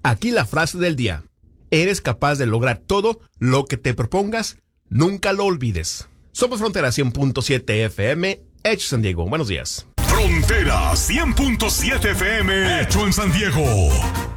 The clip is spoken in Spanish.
Aquí la frase del día. Eres capaz de lograr todo lo que te propongas, nunca lo olvides. Somos Frontera 100.7 FM, hecho San Diego. Buenos días. Frontera 100.7 FM, hecho en San Diego.